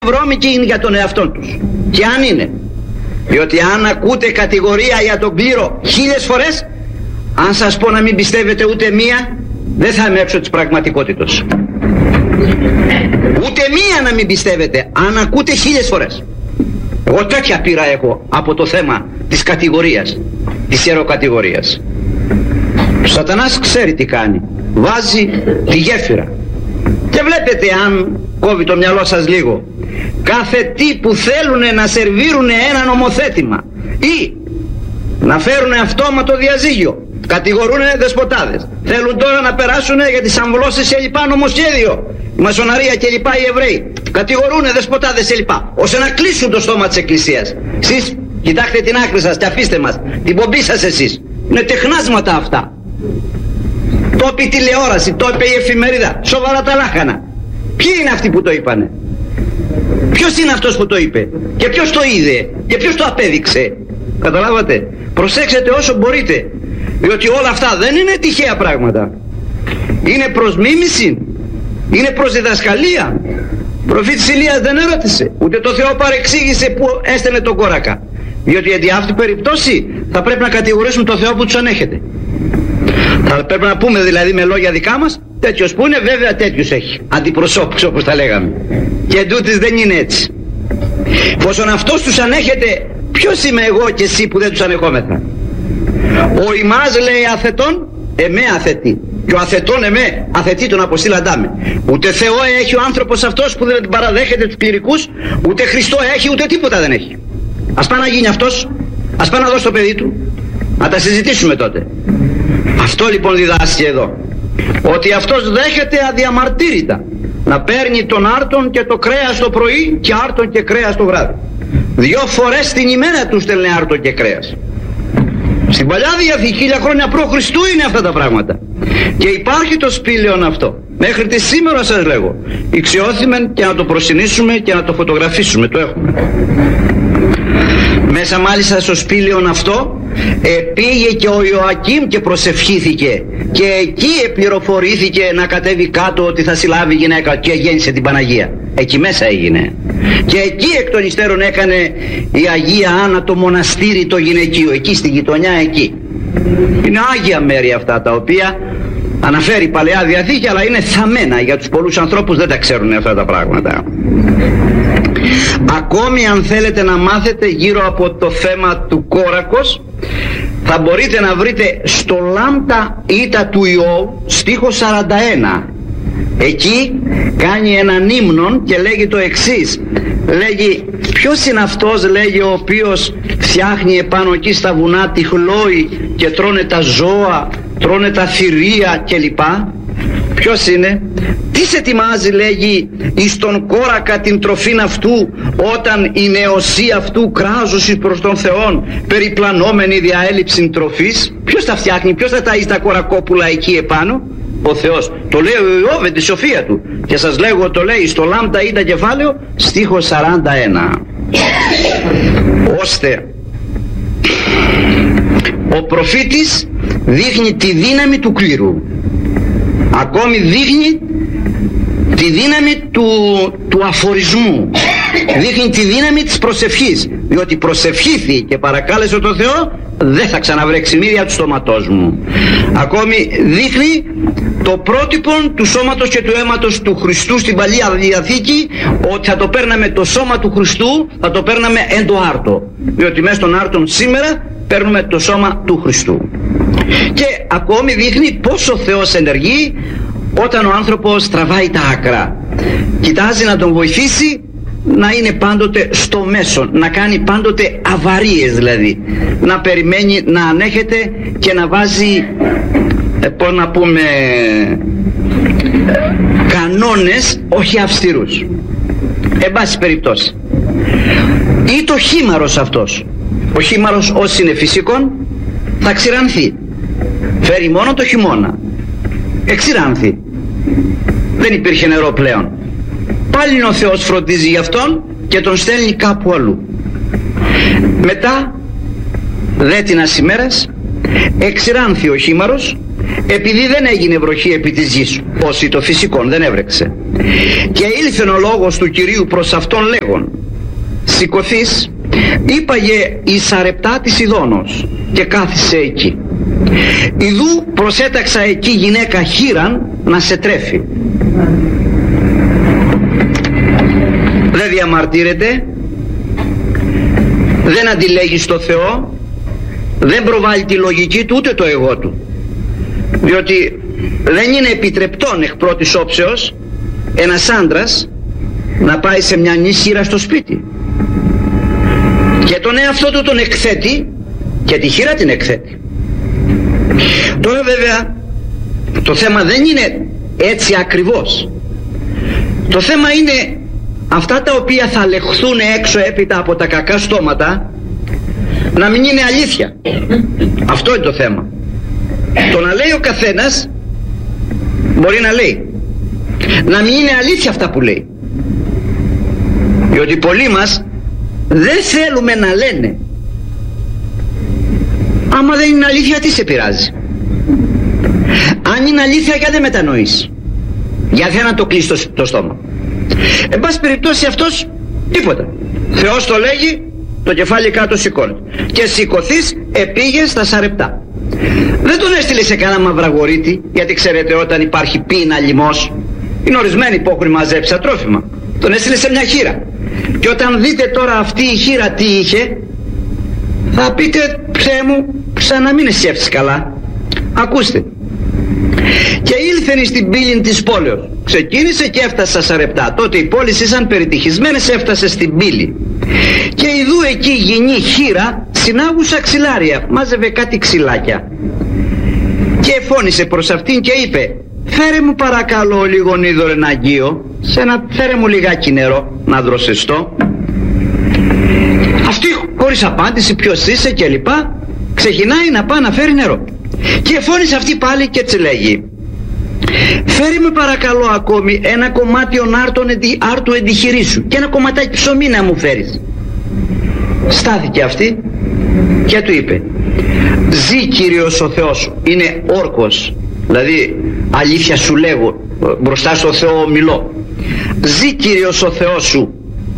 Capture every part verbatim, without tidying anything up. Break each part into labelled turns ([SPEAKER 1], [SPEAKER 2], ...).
[SPEAKER 1] βρώμικοι είναι για τον εαυτό τους. Και αν είναι, διότι αν ακούτε κατηγορία για τον κλήρο χίλιες φορές, αν σας πω να μην πιστεύετε ούτε μία, δεν θα είμαι έξω της πραγματικότητας. Ούτε μία να μην πιστεύετε, αν ακούτε χίλιες φορές. Εγώ τέτοια πείρα έχω από το θέμα της κατηγορίας, της ιεροκατηγορίας. Ο Σατανάς ξέρει τι κάνει. Βάζει τη γέφυρα. Και βλέπετε, αν κόβει το μυαλό σας λίγο, κάθε τι που θέλουν να σερβίρουν ένα νομοθέτημα ή να φέρουν αυτόματο διαζύγιο, κατηγορούν δεσποτάδες. Θέλουν τώρα να περάσουν για τις αμβλώσεις σε λοιπά νομοσχέδιο, η μασοναρία και λοιπά, οι Εβραίοι κατηγορούν δεσποτάδες σε λοιπά, ώστε να κλείσουν το στόμα της Εκκλησίας. Εσείς κοιτάξτε την άκρη σας και αφήστε μας την πομπή σας εσείς. Είναι τεχνάσματα αυτά. Το είπε η τηλεόραση, το είπε η εφημερίδα, σοβαρά τα λάχανα. Ποιοι είναι αυτοί που το είπανε? Ποιος είναι αυτός που το είπε? Και ποιος το είδε? Και ποιος το απέδειξε? Καταλάβατε? Προσέξτε όσο μπορείτε, διότι όλα αυτά δεν είναι τυχαία πράγματα. Είναι προς μίμηση, είναι προς διδασκαλία. Προφήτης Ηλίας δεν ερώτησε, ούτε το Θεό παρεξήγησε που έστελνε τον κόρακα, διότι εν αυτή περίπτωση θα πρέπει να κατηγορήσουμε τον Θεό που τους ανέχεται. Θα πρέπει να πούμε δηλαδή με λόγια δικά μας, τέτοιος που είναι βέβαια τέτοιους έχει, αντιπροσώπους όπως τα λέγαμε. Και εντούτοις δεν είναι έτσι. Πόσον αυτός τους ανέχεται, ποιος είμαι εγώ και εσύ που δεν τους ανεχόμεθα? Ο ημάς λέει αθετών, εμέ αθετή, και ο αθετών εμέ αθετή τον αποστήλαντά με. Ούτε Θεό έχει ο άνθρωπος αυτός που δεν παραδέχεται τους κληρικούς, ούτε Χριστό έχει, ούτε τίποτα δεν έχει. Ας πάει να γίνει αυτός, ας πάει να δώσει το παιδί του, να τα συζητήσουμε τότε. Αυτό λοιπόν διδάσκει εδώ, ότι αυτός δέχεται αδιαμαρτύρητα να παίρνει τον άρτον και το κρέας το πρωί και άρτον και κρέας το βράδυ. Δυο φορές την ημέρα του στέλνε άρτον και κρέας. Στην Παλιά Διαθήκη, χίλια χρόνια προ Χριστού είναι αυτά τα πράγματα. Και υπάρχει το σπήλαιον αυτό. Μέχρι τη σήμερα σας λέγω, ηξιώθημεν και να το προσυνήσουμε και να το φωτογραφίσουμε, το έχουμε. Μέσα μάλιστα στο σπήλαιον αυτό επήγε και ο Ιωακήμ και προσευχήθηκε, και εκεί επληροφορήθηκε να κατέβει κάτω ότι θα συλλάβει γυναίκα και γέννησε την Παναγία. Εκεί μέσα έγινε. Και εκεί εκ των υστέρων έκανε η Αγία Άννα το μοναστήρι το γυναικείο, εκεί στη γειτονιά εκεί. Είναι άγια μέρη αυτά τα οποία αναφέρει η Παλαιά Διαθήκη, αλλά είναι θαμμένα για τους πολλούς ανθρώπους, δεν τα ξέρουν αυτά τα πράγματα. Ακόμη αν θέλετε να μάθετε γύρω από το θέμα του κόρακος, θα μπορείτε να βρείτε στο Λάμπτα Ήτα του Ιώβ στίχο σαράντα ένα. Εκεί κάνει έναν ύμνον και λέγει το εξής. Λέγει, ποιος είναι αυτός, λέγει, ο οποίος φτιάχνει επάνω εκεί στα βουνά τη χλόη και τρώνε τα ζώα, τρώνε τα θηρία κλπ. Ποιος είναι? Τι σε ετοιμάζει, λέγει, εις τον κόρακα την τροφήν αυτού, όταν η νεοσία αυτού κράζωση προς τον Θεόν, περιπλανόμενη δια έλλειψην τροφής? Ποιος τα φτιάχνει, ποιος θα ταΐζει τα κορακόπουλα εκεί επάνω? Ο Θεός. Το λέει ο Ιώβ τη σοφία του, και σας λέγω το λέει στο Λάμπτα Ήτα κεφάλαιο στίχο σαράντα ένα. Ώστε ο προφήτης δείχνει τη δύναμη του κλήρου, ακόμη δείχνει τη δύναμη του, του αφορισμού, δείχνει τη δύναμη της προσευχής, διότι προσευχήθη και παρακάλεσε τον Θεό, δεν θα ξαναβρέξει μύδια του στόματός μου. Ακόμη δείχνει το πρότυπο του σώματος και του αίματος του Χριστού στην Παλιά Διαθήκη, ότι θα το παίρναμε το σώμα του Χριστού, θα το παίρναμε εν το άρτο, διότι μέσα στον άρτον σήμερα παίρνουμε το σώμα του Χριστού. Και ακόμη δείχνει πόσο ο Θεός ενεργεί όταν ο άνθρωπος τραβάει τα άκρα, κοιτάζει να τον βοηθήσει να είναι πάντοτε στο μέσο, να κάνει πάντοτε αβαρίες, δηλαδή να περιμένει, να ανέχεται και να βάζει ε, πώς να πούμε κανόνες όχι αυστηρούς, εν πάση περιπτώσει. Ή το χήμαρος αυτός, ο χήμαρος όσοι είναι φυσικών θα ξηρανθεί, φέρει μόνο το χειμώνα, εξηράνθη, δεν υπήρχε νερό πλέον. Πάλι ο Θεός φροντίζει γι' αυτόν και τον στέλνει κάπου αλλού. Μετά δέτεινας ημέρας εξηράνθη ο χήμαρος επειδή δεν έγινε βροχή επί της γης, όσοι το φυσικόν δεν έβρεξε. Και ήλθεν ο λόγος του Κυρίου προς αυτόν λέγον, σηκωθείς, είπαγε η Σαρεπτά της Ιδώνος, και κάθισε εκεί. Ιδού προσέταξα εκεί γυναίκα χήραν να σε τρέφει. Δεν διαμαρτύρεται, δεν αντιλέγει στο Θεό, δεν προβάλλει τη λογική του ούτε το εγώ του, διότι δεν είναι επιτρεπτόν εκ πρώτης όψεως ένας άντρας να πάει σε μια νησίρα στο σπίτι, και τον εαυτό του τον εκθέτει και τη χείρα την εκθέτει. Τώρα βέβαια το θέμα δεν είναι έτσι ακριβώς. Το θέμα είναι αυτά τα οποία θα λεχθούν έξω έπειτα από τα κακά στόματα να μην είναι αλήθεια. Αυτό είναι το θέμα. Το να λέει ο καθένας μπορεί να λέει, να μην είναι αλήθεια αυτά που λέει, διότι πολλοί μας δεν θέλουμε να λένε. Άμα δεν είναι αλήθεια, τι σε πειράζει? Αν είναι αλήθεια, γιατί δεν μετανοείς? Γιατί να το κλείσει το, το στόμα? Εν πάση περιπτώσει αυτός τίποτα. Θεός το λέγει, το κεφάλι κάτω σηκώνει. Και σηκωθείς, επήγε στα Σαρεπτά. Δεν τον έστειλε σε κανένα μαυραγωρίτη, γιατί ξέρετε όταν υπάρχει πείνα, λιμός, είναι ορισμένοι που έχουν μαζέψει τρόφιμα. Τον έστειλε σε μια χείρα. Και όταν δείτε τώρα αυτή η χείρα τι είχε, θα πείτε, Ψέ μου, σαν να μην σκέφτεσαι καλά. Ακούστε. Και ήλθεν στην πύλη της πόλεως. Ξεκίνησε και έφτασε στα Σαρεπτά. Τότε οι πόλεις ήσαν περιτυχισμένες, έφτασε στην πύλη. Και ειδού εκεί γινή χείρα συνάγουσα ξυλάρια. Μάζευε κάτι ξυλάκια. Και φώνησε προς αυτήν και είπε, φέρε μου παρακαλώ λίγον είδωρεν αγγείο, σε να φέρε μου λιγάκι νερό να δροσιστώ. Αυτή χωρίς απάντηση ποιος είσαι και λοιπά, ξεκινάει να πάει να φέρει νερό. Και φώνησε αυτή πάλι και έτσι λέγει, φέρει με παρακαλώ ακόμη ένα κομμάτι ονάρτων άρτου εντυχηρίσου και ένα κομματάκι ψωμί να μου φέρεις. Στάθηκε αυτή και του είπε, ζει Κύριος ο Θεός σου. Είναι όρκος, δηλαδή αλήθεια σου λέγω, μπροστά στο Θεό μιλώ. Ζει Κύριος ο Θεός σου,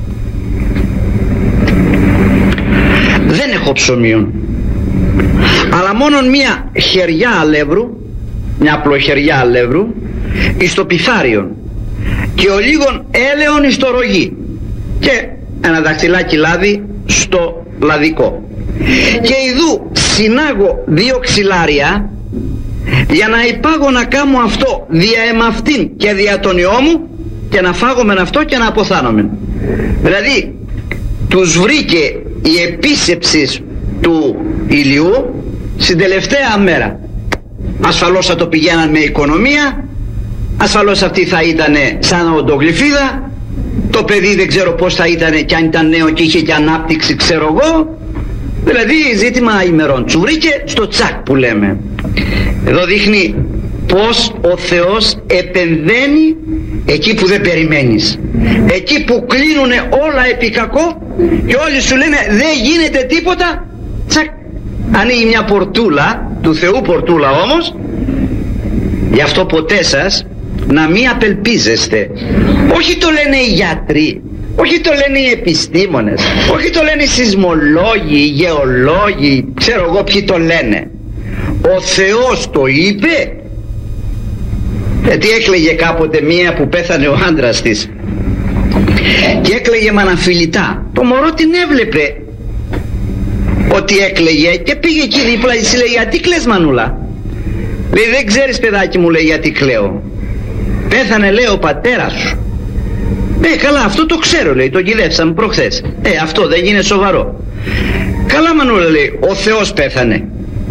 [SPEAKER 1] δεν έχω ψωμίον, αλλά μόνον μία χεριά αλεύρου, μια πλοχεριά αλεύρου εις το πιθάριον και ο λίγον έλεον εις το ρογί και ένα δαχτυλάκι λάδι στο λαδικό. Και ειδού συνάγω δύο ξυλάρια για να υπάγω να κάνω αυτό δια εμαυτήν και δια τον ιό μου και να φάγω μεν αυτό και να αποθάνομαι. Δηλαδή τους βρήκε η επίσκεψη του ηλιού στην τελευταία μέρα. Ασφαλώς θα το πηγαίναν με οικονομία, ασφαλώς αυτή θα ήταν σαν οντογλυφίδα, το παιδί δεν ξέρω πως θα ήταν και αν ήταν νέο και είχε και ανάπτυξη ξέρω εγώ, δηλαδή ζήτημα ημερών. Του βρήκε στο τσάκ που λέμε. Εδώ δείχνει πως ο Θεός επεμβαίνει εκεί που δεν περιμένεις, εκεί που κλείνουνε όλα επί κακό και όλοι σου λένε δεν γίνεται τίποτα, τσακ, ανοίγει μια πορτούλα του Θεού, πορτούλα όμως. Γι' αυτό ποτέ σας να μην απελπίζεστε. Όχι το λένε οι γιατροί, όχι το λένε οι επιστήμονες, όχι το λένε οι σεισμολόγοι, οι γεωλόγοι, ξέρω εγώ ποιοι το λένε. Ο Θεός το είπε. Γιατί έκλαιγε κάποτε μία που πέθανε ο άντρας της και έκλαιγε με αναφιλητά. Το μωρό την έβλεπε ότι έκλαιγε και πήγε εκεί δίπλα και λέει, γιατί κλαις μανούλα? Λέει, δεν ξέρεις παιδάκι μου, λέει, γιατί κλαίω. Πέθανε, λέει, ο πατέρας σου. Ε, καλά, αυτό το ξέρω, λέει, το κυδεύσαμε προχθές. Ε, αυτό δεν είναι σοβαρό. Καλά μανούλα, λέει, ο Θεός πέθανε.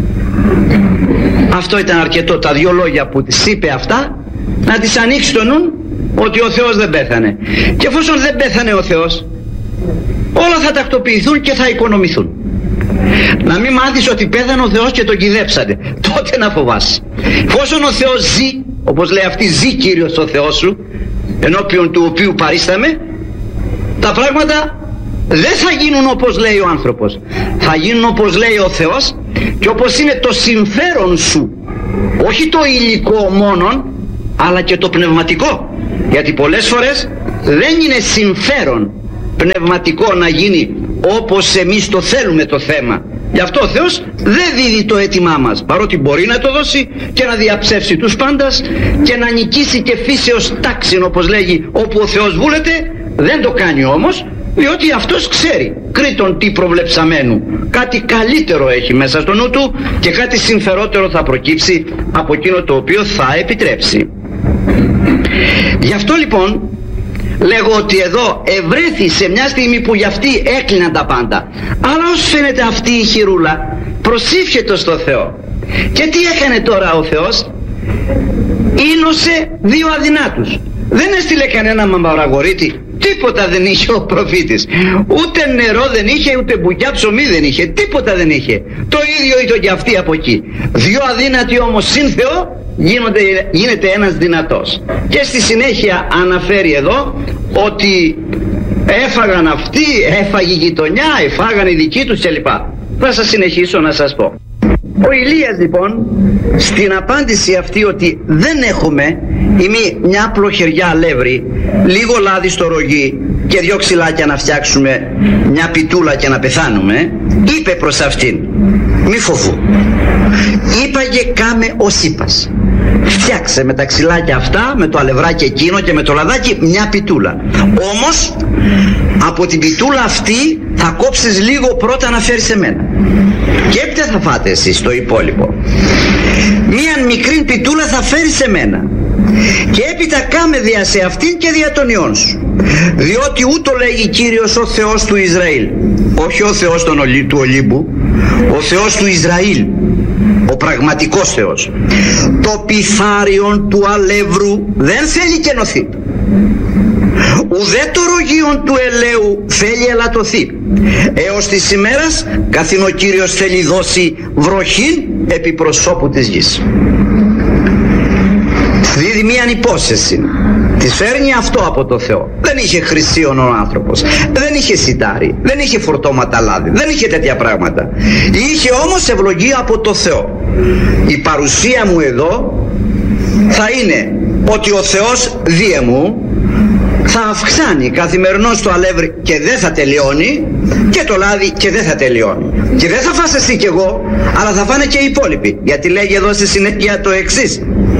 [SPEAKER 1] Αυτό ήταν αρκετό, τα δυο λόγια που της είπε αυτά, να της ανοίξει το νου ότι ο Θεός δεν πέθανε. Και εφόσον δεν πέθανε ο Θεός, όλα θα τακτοποιηθούν και θα οικονομηθούν. Να μην μάθεις ότι πέθανε ο Θεός και τον κυδέψατε, τότε να φοβάσαι. Εφόσον ο Θεός ζει, όπως λέει αυτή, ζει Κύριος ο Θεός σου, ενώπιον του οποίου παρίσταμε, τα πράγματα δεν θα γίνουν όπως λέει ο άνθρωπος, θα γίνουν όπως λέει ο Θεός και όπως είναι το συμφέρον σου όχι το υλικό μόνον, αλλά και το πνευματικό, γιατί πολλές φορές δεν είναι συμφέρον πνευματικό να γίνει όπως εμείς το θέλουμε το θέμα. Γι' αυτό ο Θεός δεν δίδει το αίτημά μας, παρότι μπορεί να το δώσει και να διαψεύσει τους πάντας και να νικήσει και φύσεως τάξιν, όπως λέγει, όπου ο Θεός βούλεται. Δεν το κάνει όμως, διότι αυτός ξέρει κρίτον τι προβλεψαμένου, κάτι καλύτερο έχει μέσα στο νου του και κάτι συμφερότερο θα προκύψει από εκείνο το οποίο θα επιτρέψει. Γι' αυτό λοιπόν λέγω ότι εδώ ευρέθη σε μια στιγμή που για αυτή έκλειναν τα πάντα, αλλά ως φαίνεται αυτή η χειρούλα προσήφιετο στο Θεό. Και τι έκανε τώρα ο Θεός? Ήνωσε δύο αδυνάτους. Δεν έστειλε κανένα μαυραγωρίτη, τίποτα δεν είχε ο προφήτης, ούτε νερό δεν είχε, ούτε μπουκιά ψωμί δεν είχε, τίποτα δεν είχε. Το ίδιο ήταν και αυτοί από εκεί. Δύο αδύνατοι όμως συν Θεό γίνονται, γίνεται ένας δυνατός. Και στη συνέχεια αναφέρει εδώ ότι έφαγαν αυτοί, έφαγε η γειτονιά, εφάγαν οι δικοί τους κλπ. Θα σας συνεχίσω να σας πω. Ο Ηλίας λοιπόν στην απάντηση αυτή ότι δεν έχουμε ημί μια πλοχεριά αλεύρι, λίγο λάδι στο ρογί και δυο ξυλάκια να φτιάξουμε μια πιτούλα και να πεθάνουμε, είπε προς αυτήν, μη φοβού, είπαγε κάμε ως είπας, φτιάξε με τα ξυλάκια αυτά, με το αλευράκι εκείνο και με το λαδάκι μια πιτούλα. Όμως από την πιτούλα αυτή θα κόψεις λίγο πρώτα να φέρεις εμένα και έπειτα θα φάτε εσείς το υπόλοιπο. Μίαν μικρή πιτούλα θα φέρεις εμένα και έπειτα κάμε δια σε αυτήν και δια των ιών σου, διότι ούτω λέγει Κύριος ο Θεός του Ισραήλ, όχι ο Θεός του Ολύμπου, ο Θεός του Ισραήλ, ο πραγματικός Θεός. Το πιθάριον του αλεύρου δεν θέλει κενωθεί, ουδέ το ρογίον του ελαίου θέλει ελαττωθεί, έως της ημέρας καθήν ο Κύριος θέλει δώσει βροχήν επί προσώπου της γης. Δίδει μίαν υπόσχεση, της φέρνει αυτό από το Θεό. Δεν είχε χρυσίον ο άνθρωπος, δεν είχε σιτάρι, δεν είχε φορτώματα λάδι, δεν είχε τέτοια πράγματα. Είχε όμως ευλογία από το Θεό. Η παρουσία μου εδώ θα είναι ότι ο Θεός δίε μου θα αυξάνει καθημερινώς το αλεύρι και δεν θα τελειώνει, και το λάδι και δεν θα τελειώνει. Και δεν θα φας εσύ κι εγώ, αλλά θα φάνε και οι υπόλοιποι, γιατί λέγει εδώ στη συνέχεια το εξής.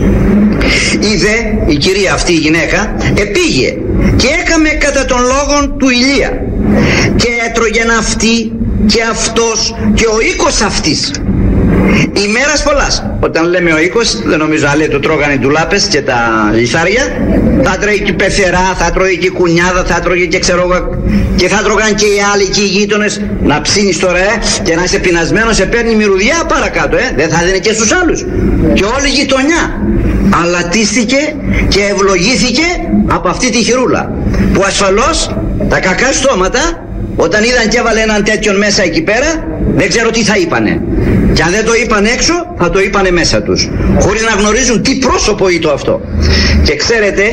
[SPEAKER 1] Είδε η κυρία αυτή η γυναίκα, επήγε και έκαμε κατά των λόγων του Ηλία και έτρωγεν αυτή και αυτός και ο οίκος αυτής ημέρας πολλάς. Όταν λέμε ο οίκος, δεν νομίζω άλλοι το τρώγανε ντουλάπες και τα λιθάρια. Θα τρώγε και πεθερά, θα τρώγε και κουνιάδα, θα τρώγε και ξέρω και θα τρώγαν και οι άλλοι και οι γείτονες. Να ψήνεις τώρα ε, και να είσαι πεινασμένος, σε παίρνει μυρουδιά παρακάτω, ε, δεν θα δίνει και στους άλλους. Και όλη η γειτονιά αλατίστηκε και ευλογήθηκε από αυτή τη χειρούλα, που ασφαλώς τα κακά στόματα όταν είδαν και έβαλε έναν τέτοιον μέσα εκεί πέρα, δεν ξέρω τι θα είπανε. Και αν δεν το είπαν έξω, θα το είπανε μέσα τους, χωρίς να γνωρίζουν τι πρόσωπο είναι το αυτό. Και ξέρετε,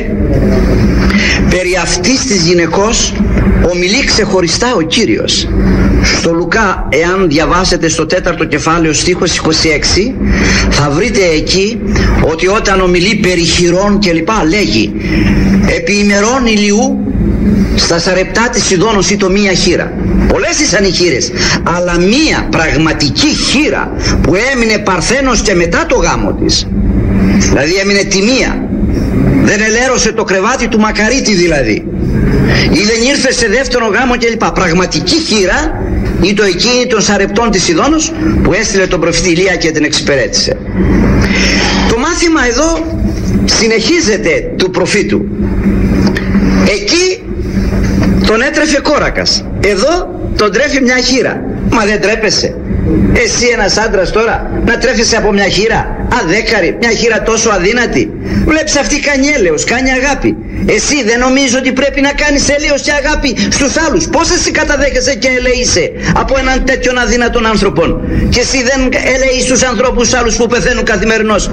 [SPEAKER 1] περί αυτής της γυναικός ομιλεί ξεχωριστά ο Κύριος. Στο Λουκά, εάν διαβάσετε στο τέταρτο κεφάλαιο στίχος είκοσι έξι, θα βρείτε εκεί ότι όταν ομιλεί περί χειρών και λοιπά, λέγει επί ημερών ηλιού στα σαρεπτά της Σιδώνος ήτο μία χείρα. Πολλές ήσαν οι χείρες, αλλά μία πραγματική χείρα που έμεινε παρθένος και μετά το γάμο της. Δηλαδή έμεινε τη μία, δεν ελέρωσε το κρεβάτι του μακαρίτη δηλαδή, ή δεν ήρθε σε δεύτερο γάμο κλπ. Πραγματική χείρα ή το εκείνη των σαρεπτών της Σιδώνος που έστειλε τον προφήτη Ηλία και την εξυπηρέτησε. Το μάθημα εδώ συνεχίζεται του προφήτου. Εκεί τον έτρεφε κόρακας, εδώ τον τρέφει μια χείρα. Μα δεν τρέπεσαι εσύ ένας άντρας τώρα να τρέφεσαι από μια χείρα αδέκαρη, μια χείρα τόσο αδύνατη? Βλέπεις αυτή κάνει έλεος, κάνει αγάπη. Εσύ δεν νομίζεις ότι πρέπει να κάνεις έλεος και αγάπη στους άλλους? Πώς εσύ καταδέχεσαι και ελεείσαι από έναν τέτοιον αδύνατον άνθρωπον, και εσύ δεν ελεείς τους ανθρώπους άλλους που πεθαίνουν καθημερινώς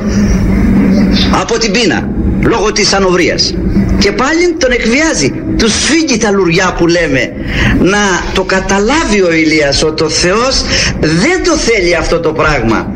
[SPEAKER 1] από την πείνα λόγω της ανοβρίας? Και πάλι τον εκβιάζει, του σφίγγει τα λουριά που λέμε. Να το καταλάβει ο Ηλίας ότι ο Θεός δεν το θέλει αυτό το πράγμα,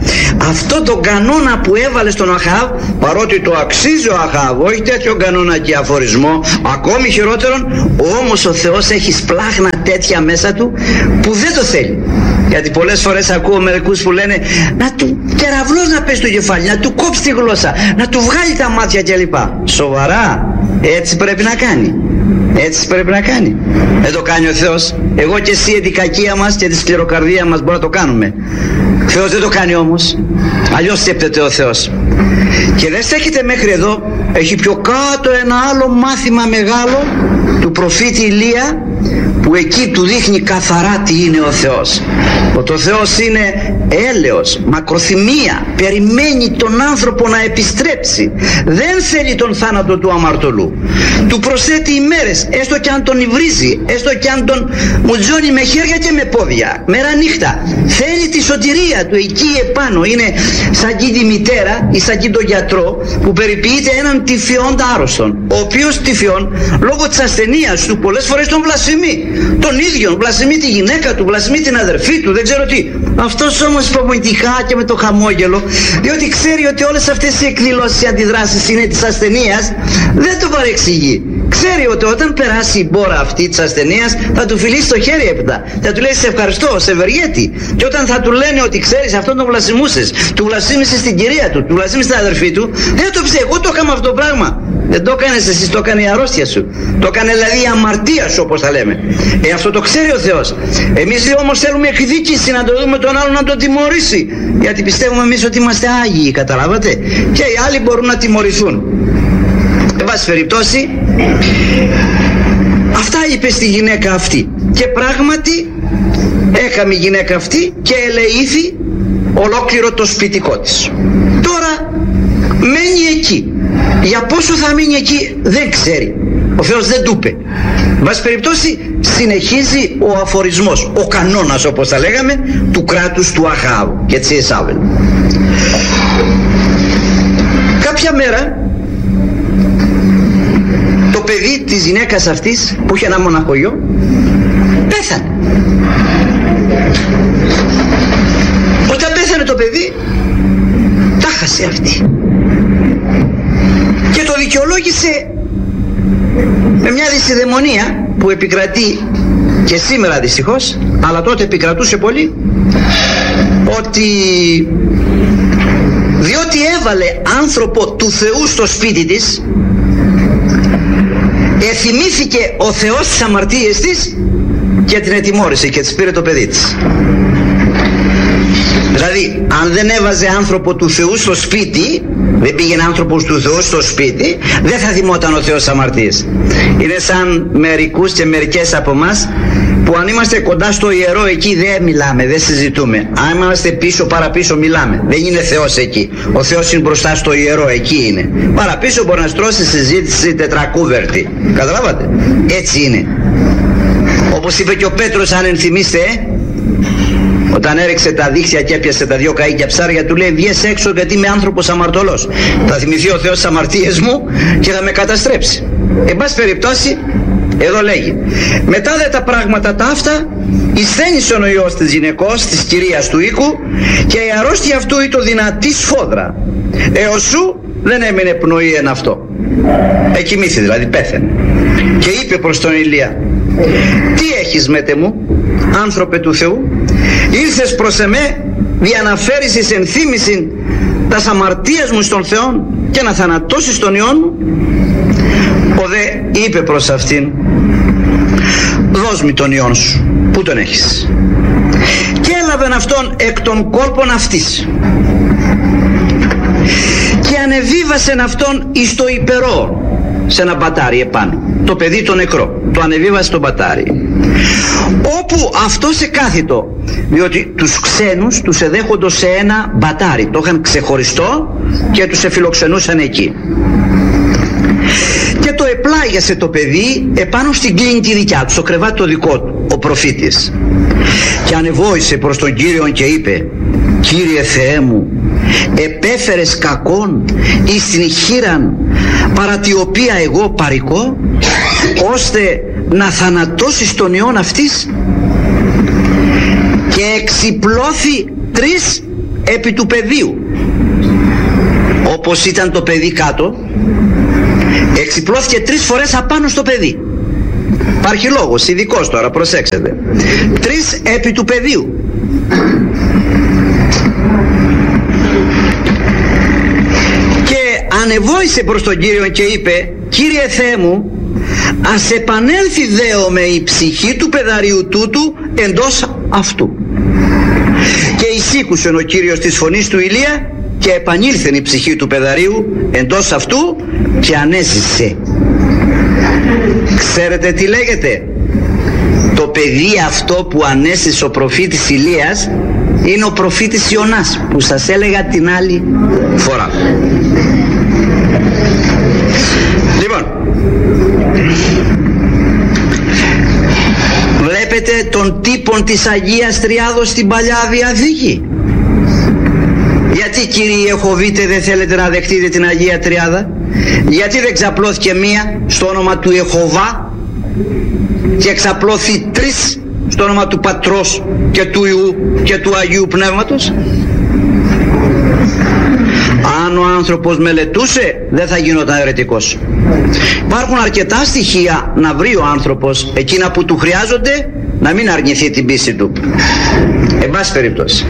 [SPEAKER 1] αυτό τον κανόνα που έβαλε στον Αχάβ, παρότι το αξίζει ο Αχάβ, όχι τέτοιο κανόνα και αφορισμό, ακόμη χειρότερον, όμως ο Θεός έχει σπλάχνα τέτοια μέσα του που δεν το θέλει. Γιατί πολλές φορές ακούω μερικούς που λένε να του κεραυλός να πέσει το κεφάλι, να του κόψει τη γλώσσα, να του βγάλει τα μάτια κλπ. Σοβαρά, έτσι πρέπει να κάνει. Έτσι πρέπει να κάνει. Δεν το κάνει ο Θεός. Εγώ και εσύ την κακία μας και τη σκληροκαρδία μας μπορούμε να το κάνουμε. Ο Θεός δεν το κάνει όμως. Αλλιώς σκέπτεται ο Θεός. Και δεν στέκεται μέχρι εδώ. Έχει πιο κάτω ένα άλλο μάθημα μεγάλο του προφήτη Ηλία, που εκεί του δείχνει καθαρά τι είναι ο Θεός. Ότι ο Θεός είναι έλεος, μακροθυμία, περιμένει τον άνθρωπο να επιστρέψει. Δεν θέλει τον θάνατο του αμαρτωλού. Του προσθέτει ημέρες, έστω και αν τον υβρίζει, έστω και αν τον μουτζώνει με χέρια και με πόδια, μέρα νύχτα. Θέλει τη σωτηρία του εκεί επάνω. Είναι σαν και τη μητέρα ή σαν και τον γιατρό που περιποιείται έναν τυφιόντα άρρωστον, ο οποίος τυφιόν λόγω της ασθενείας του πολλές φορές τον βλασφημεί. Τον ίδιο, βλασφημεί τη γυναίκα του, βλασφημεί την αδερφή του, δεν ξέρω τι. Αυτός όμως υπομονητικά και με το χαμόγελο, διότι ξέρει ότι όλες αυτές οι εκδηλώσεις, οι αντιδράσεις είναι της ασθενείας, δεν το παρεξηγεί. Ξέρει ότι όταν περάσει η μπόρα αυτή της ασθενείας θα του φιλήσει το χέρι έπειτα. Θα του λέει σε ευχαριστώ, σε ευεργέτη. Και όταν θα του λένε ότι ξέρεις αυτόν τον βλασφημούσες, του βλασφήμισες την κυρία του, του βλασφήμισες την αδερφή του, δεν το ψε, εγώ το έκανα αυτό το πράγμα. Δεν το έκανες εσύ, το έκανε η αρρώστια σου. Το έκανε δηλαδή η αμαρτία σου, όπως τα λέμε. Ε, αυτό το ξέρει ο Θεός. Εμείς όμως θέλουμε εκδίκηση, να το δούμε τον άλλον να τον τιμωρήσει. Γιατί πιστεύουμε εμείς ότι είμαστε άγιοι, καταλάβατε. Και οι άλλοι μπορούν να τιμωρηθούν. Εν πάση περιπτώσει, αυτά είπε στη γυναίκα αυτή. Και πράγματι έκαμε η γυναίκα αυτή και ελεήθη ολόκληρο το σπιτικό της. Τώρα μένει εκεί. Για πόσο θα μείνει εκεί δεν ξέρει. Ο Θεός δεν του είπε. Εν πάση περιπτώσει συνεχίζει ο αφορισμός, ο κανόνας όπως τα λέγαμε, του κράτους του Αχάβ και της Ιεσάβελ. Κάποια μέρα το παιδί της γυναίκας αυτής που είχε ένα μοναχογιό πέθανε. Όταν πέθανε το παιδί τα χάσε αυτή και το δικαιολόγησε με μια δυσιδαιμονία που επικρατεί και σήμερα δυστυχώς, αλλά τότε επικρατούσε πολύ, ότι διότι έβαλε άνθρωπο του Θεού στο σπίτι της, εθυμήθηκε ο Θεός τις αμαρτίες της και την ετιμώρησε και της πήρε το παιδί της. Δηλαδή αν δεν έβαζε άνθρωπο του Θεού στο σπίτι, δεν πήγαινε άνθρωπος του Θεού στο σπίτι, δεν θα θυμόταν ο Θεός αμαρτίες. Είναι σαν μερικούς και μερικές από εμάς που αν είμαστε κοντά στο ιερό εκεί δεν μιλάμε, δεν συζητούμε. Αν είμαστε πίσω παραπίσω μιλάμε. Δεν είναι Θεός εκεί. Ο Θεός είναι μπροστά στο ιερό, εκεί είναι. Παραπίσω μπορεί να στρώσει συζήτηση τετρακούβερτη. Καταλάβατε. Έτσι είναι. Όπως είπε και ο Πέτρος, αν ενθυμίστε, ε, όταν έριξε τα δίχτυα και έπιασε τα δυο καΐκια ψάρια, του λέει βγες έξω γιατί είμαι άνθρωπος αμαρτωλός. Θα θυμηθεί ο Θεός τις αμαρτίες μου και θα με καταστρέψει. Εν πάση περιπτώσει, εδώ λέγει, μετά δε τα πράγματα τα αυτά εισθένησε ο ιός της γυναικός, της κυρίας του οίκου, και η αρρώστια αυτού ήτο δυνατή σφόδρα, έως σου δεν έμεινε πνοή εν αυτό. Εκοιμήθη δηλαδή, πέθανε. Και είπε προς τον Ηλία, τι έχεις μέτε μου, άνθρωπε του Θεού, ήρθες προς εμέ για να φέρεις εις ενθύμησιν τας αμαρτίας μου στον Θεό και να θανατώσεις τον ιόν μου. Ο δε είπε προς αυτήν, δώσ' μου τον ιόν σου, πού τον έχεις? Και έλαβεν αυτόν εκ των κόλπων αυτής και ανεβίβασεν αυτόν εις το υπερό, σε ένα μπατάρι επάνω, το παιδί το νεκρό, το ανεβίβασε στο μπατάρι, όπου αυτός εκάθιτο, διότι τους ξένους τους εδέχοντο σε ένα μπατάρι, το είχαν ξεχωριστό και τους εφιλοξενούσαν εκεί. Και το επλάγιασε το παιδί επάνω στην κλίνη τη δικιά του, στο κρεβάτι το δικό του, ο προφήτης. Και ανεβόησε προς τον Κύριον και είπε, Κύριε Θεέ μου, επέφερες κακόν εις την χείραν παρά τη οποία εγώ παρικώ, ώστε να θανατώσεις τον ιόν αυτής? Και εξυπλώθη τρεις επί του πεδίου. Όπως ήταν το παιδί κάτω, εξυπλώθηκε τρεις φορές απάνω στο παιδί. Υπάρχει λόγος ειδικός τώρα, προσέξτε. Τρεις επί του πεδίου. Και ανεβόησε προς τον Κύριο και είπε: Κύριε Θεέ μου, ας επανέλθει δέομαι η ψυχή του παιδαριού τούτου εντός αυτού. Και εισήκουσε ο Κύριος της φωνής του Ηλία και επανήλθεν η ψυχή του παιδαρίου εντός αυτού και ανέζησε. Ξέρετε τι λέγεται? Το παιδί αυτό που ανέζησε ο προφήτης Ηλίας είναι ο προφήτης Ιωνάς, που σας έλεγα την άλλη φορά. Λοιπόν, βλέπετε τον τύπον της Αγίας Τριάδος στην Παλιά Διαθήκη. Γιατί, κύριοι Ιεχωβίτε, δεν θέλετε να δεχτείτε την Αγία Τριάδα? Γιατί δεν ξαπλώθηκε μία στο όνομα του Ιεχωβά και ξαπλώθη τρεις στο όνομα του Πατρός και του Υιού και του Αγίου Πνεύματος? Αν ο άνθρωπος μελετούσε, δεν θα γινόταν αιρετικός. Υπάρχουν αρκετά στοιχεία να βρει ο άνθρωπος εκείνα που του χρειάζονται να μην αρνηθεί την πίστη του. Εν πάση περιπτώσει,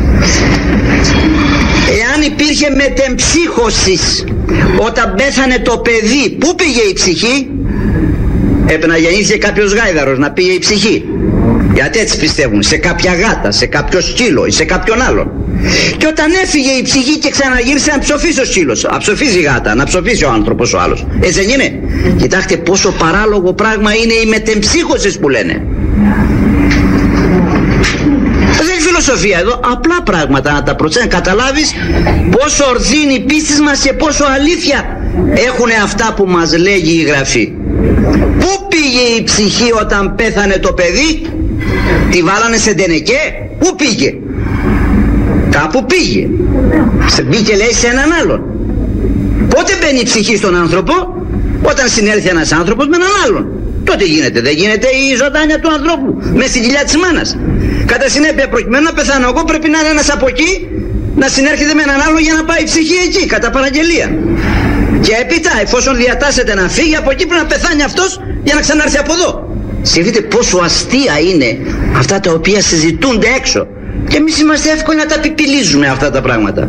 [SPEAKER 1] εάν υπήρχε μετεμψύχωσης όταν πέθανε το παιδί, πού πήγε η ψυχή? Έπρεπε να γεννήθηκε κάποιος γάιδαρος να πήγε η ψυχή. Γιατί έτσι πιστεύουν, σε κάποια γάτα, σε κάποιο σκύλο ή σε κάποιον άλλον. Και όταν έφυγε η ψυχή και ξαναγύρισε, να ψοφίσει ο σκύλος, να ψοφίζει η γάτα, να ψοφίσει ο άνθρωπος ο άλλος. Έτσι δεν είναι? Κοιτάξτε πόσο παράλογο πράγμα είναι οι μετεμψύχωσες που λένε. Δεν είναι φιλοσοφία εδώ, απλά πράγματα να τα προσέχεις, να καταλάβεις πόσο ορθή είναι η πίστη μας και πόσο αλήθεια έχουν αυτά που μας λέγει η Γραφή. Πού πήγε η ψυχή όταν πέθανε το παιδί? Τη βάλανε σε ντενεκέ? Πού πήγε? Κάπου πήγε. Σε μπήκε, λέει, σε έναν άλλον. Πότε μπαίνει η ψυχή στον άνθρωπο? Όταν συνέλθει ένας άνθρωπος με έναν άλλον. Τότε γίνεται. Δεν γίνεται η ζωντάνια του ανθρώπου μες στην κοιλιά της μάνας. Κατά συνέπεια, προκειμένου να πεθάνω εγώ, πρέπει να είναι ένας από εκεί, να συνέρχεται με έναν άλλον για να πάει η ψυχή εκεί, κατά παραγγελία. Και έπειτα, εφόσον διατάσσεται να φύγει από εκεί, πρέπει να πεθάνει αυτός για να ξανάρθει από εδώ. Σκεφτείτε πόσο αστεία είναι αυτά τα οποία συζητούνται έξω. Και εμείς είμαστε εύκολοι να τα πιπιλίζουμε αυτά τα πράγματα.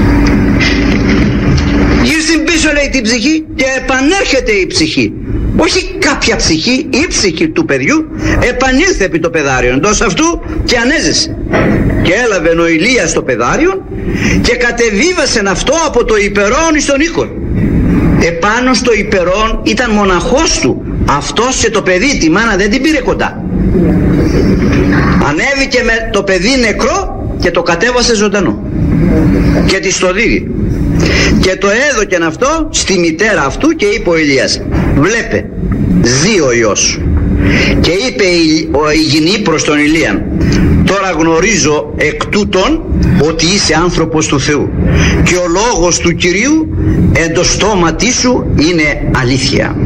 [SPEAKER 1] Γύρω πίσω, λέει, την ψυχή και επανέρχεται η ψυχή. Όχι κάποια ψυχή, η ψυχή του παιδιού επανήλθε επί το πεδάριο εντός αυτού και ανέζησε. Και έλαβε ο Ηλίας το πεδάριο και κατεβίβασεν αυτό από το υπερόν εις τον οίκον. Επάνω στο υπερόν ήταν μοναχός του. Αυτός και το παιδί, τη μάνα δεν την πήρε κοντά. Ανέβηκε με το παιδί νεκρό και το κατέβασε ζωντανό και της το δίδει. Και το έδωκεν αυτό στη μητέρα αυτού και είπε ο Ηλίας: βλέπε, ζει ο Υιός σου. Και είπε ο Ιγινή προς τον Ηλίαν: τώρα γνωρίζω εκ τούτων ότι είσαι άνθρωπος του Θεού και ο λόγος του Κυρίου εν το στόματί σου είναι αλήθεια.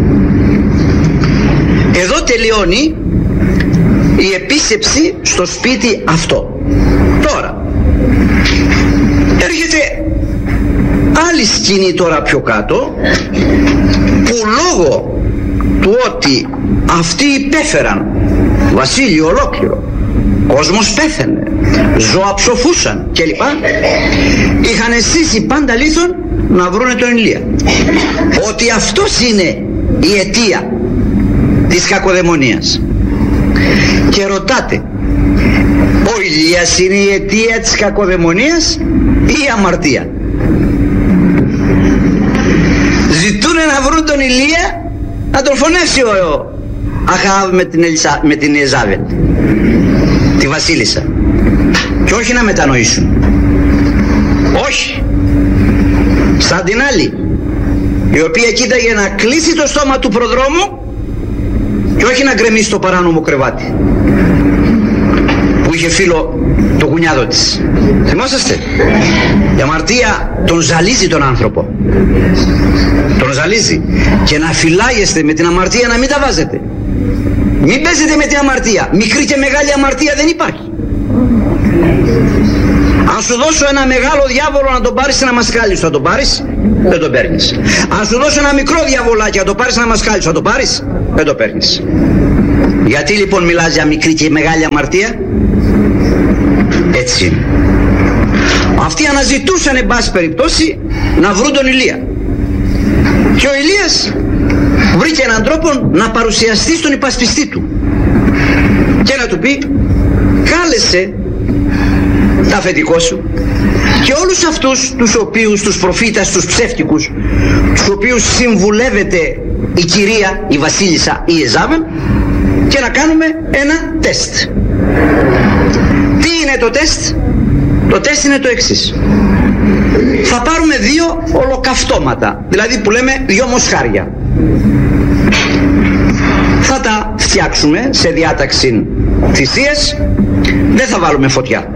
[SPEAKER 1] Εδώ τελειώνει η επίσκεψη στο σπίτι αυτό. Τώρα έρχεται άλλη σκηνή τώρα πιο κάτω, που λόγω του ότι αυτοί υπέφεραν βασίλειο ολόκληρο, κόσμος πέθαινε, ζώα ψοφούσαν κλπ, είχαν αισθήσει πάντα λίθον να βρούνε τον Ηλία, ότι αυτός είναι η αιτία της κακοδαιμονίας. Και ρωτάτε, ο Ηλίας είναι η αιτία της κακοδαιμονίας ή η αμαρτία? Ζητούνε να βρουν τον Ηλία να τον φωνεύσει ο Αχάβ με την, Ελισά, με την Ιεζάβελ, τη βασίλισσα, και όχι να μετανοήσουν. Όχι. Σαν την άλλη, η οποία κοίταγε να κλείσει το στόμα του προδρόμου και όχι να γκρεμίσει το παράνομο κρεβάτι που είχε φίλο το κουνιάδο της. Θυμόσαστε? Η αμαρτία τον ζαλίζει τον άνθρωπο. Τον ζαλίζει. Και να φυλάγεστε με την αμαρτία, να μην τα βάζετε. Μην παίζετε με την αμαρτία. Μικρή και μεγάλη αμαρτία δεν υπάρχει. Αν σου δώσω ένα μεγάλο διάβολο να τον πάρεις να μασκάλεις, θα τον πάρεις? Δεν τον παίρνεις. Αν σου δώσω ένα μικρό διαβολάκι να τον πάρεις να μασκάλεις, θα τον πάρεις? Δεν το παίρνεις. Γιατί λοιπόν μιλάς για μικρή και μεγάλη αμαρτία? Έτσι είναι. Αυτοί αναζητούσαν εν πάση περιπτώσει να βρουν τον Ηλία. Και ο Ηλίας βρήκε έναν τρόπο να παρουσιαστεί στον υπασπιστή του και να του πει: κάλεσε τα αφεντικό σου και όλους αυτούς τους οποίους, τους προφήτας, τους ψεύτικους, τους οποίους συμβουλεύεται η κυρία, η βασίλισσα ή η Εζάβελ, και να κάνουμε ένα τεστ. Τι είναι το τεστ? Το τεστ είναι το εξής. Θα πάρουμε δύο ολοκαυτώματα, δηλαδή που λέμε δύο μοσχάρια. Θα τα φτιάξουμε σε διάταξη θυσίας, δεν θα βάλουμε φωτιά.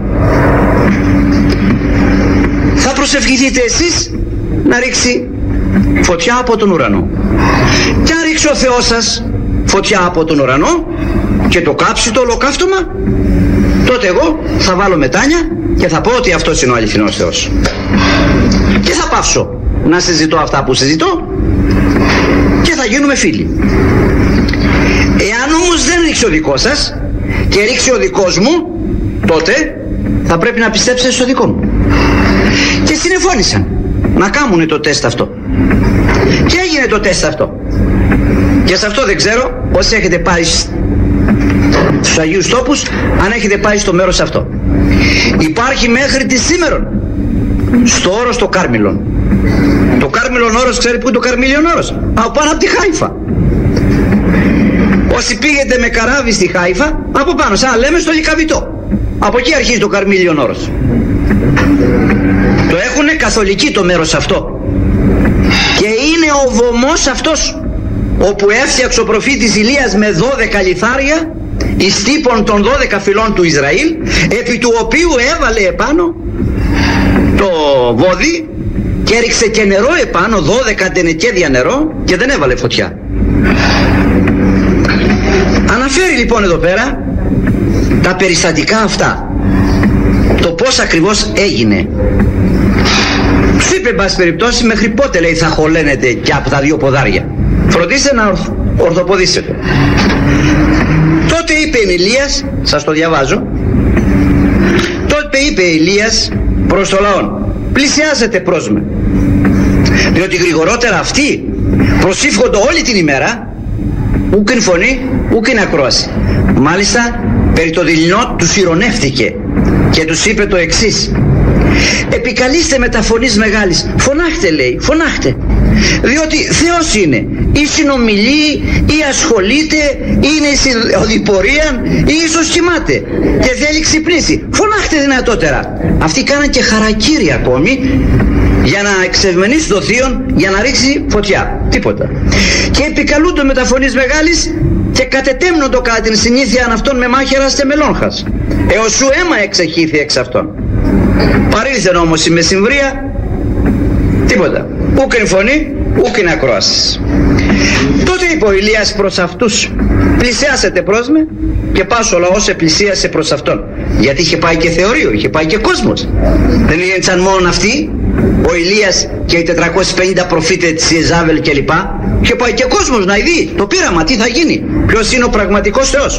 [SPEAKER 1] Θα προσευχηθείτε εσείς να ρίξει φωτιά από τον ουρανό. Και αν ρίξει ο Θεός σας φωτιά από τον ουρανό και το κάψει το ολοκαύτωμα, τότε εγώ θα βάλω μετάνια και θα πω ότι αυτός είναι ο αληθινός Θεός. Και θα πάψω να συζητώ αυτά που συζητώ και θα γίνουμε φίλοι. Εάν όμως δεν ρίξει ο δικός σας και ρίξει ο δικός μου, τότε θα πρέπει να πιστέψετε στο δικό μου. Και συνεφώνησαν να κάνουν το τεστ αυτό. Και έγινε το τεστ αυτό. Και σε αυτό δεν ξέρω όσοι έχετε πάει στους Αγίους Τόπους, αν έχετε πάει στο μέρος αυτό. Υπάρχει μέχρι τη σήμερον στο όρος το Κάρμιλον. Το Κάρμιλον όρος, ξέρει που είναι το Καρμίλιον όρος? Από πάνω από τη Χάιφα. Όσοι πήγετε με καράβι στη Χάιφα, από πάνω, σαν να λέμε στο Λυκαβητό, από εκεί αρχίζει το Καρμίλιον όρος. Το έχουνε καθολικοί το μέρος αυτό. Και είναι ο βωμός αυτός όπου έφτιαξε ο προφήτης Ηλίας με δώδεκα λιθάρια εις τύπων των δώδεκα φυλών του Ισραήλ, επί του οποίου έβαλε επάνω το βόδι και έριξε και νερό επάνω, δώδεκα τενεκέδια νερό, και δεν έβαλε φωτιά. Αναφέρει λοιπόν εδώ πέρα τα περιστατικά αυτά, το πως ακριβώς έγινε. Σου είπε εν πάση περιπτώσει μέχρι πότε, λέει, θα χωλένετε και από τα δύο ποδάρια. Φροντίστε να ορθ, ορθοποδήσετε. Τότε είπε Ηλίας, σας το διαβάζω, τότε είπε Ηλίας προς το λαό: πλησιάζετε προς με, διότι γρηγορότερα αυτοί προσήφχονται όλη την ημέρα, ούκεν φωνή, ούκεν ακρόαση. Μάλιστα περί το δειλινό τους ηρωνεύτηκε και τους είπε το εξής: επικαλείστε με τα φωνής μεγάλης, φωνάχτε, λέει, φωνάχτε, διότι Θεός είναι, ή συνομιλεί ή ασχολείται, είναι η οδηπορία ή ίσως κοιμάται και θέλει ξυπνήσει, φωνάχτε δυνατότερα. Αυτοί κάναν και χαρακύρι ακόμη για να εξευμενήσει το θείον, για να ρίξει φωτιά, τίποτα. Και επικαλούνται με τα φωνής μεγάλης και κατετέμνοντο κατά την συνήθεια αυτών με μάχαιρας και μελόγχας, έως σου αίμα εξεχήθη εξ αυτών. Παρήλθεν όμως η μεσημβρία, τίποτα, ούκεν φωνή, ούκεν ακρόασης. Τότε είπε ο Ηλίας προς αυτούς: πλησιάσετε προς με, και πας ο λαός επλησίασε προς αυτόν. Γιατί είχε πάει και θεωρείο, είχε πάει και κόσμος. Δεν ήταν μόνο αυτοί, ο Ηλίας και οι τετρακόσιοι πενήντα προφήτες της Ιεζάβελ και λοιπά. Είχε πάει και κόσμος να δει το πείραμα, τι θα γίνει, ποιος είναι ο πραγματικός Θεός.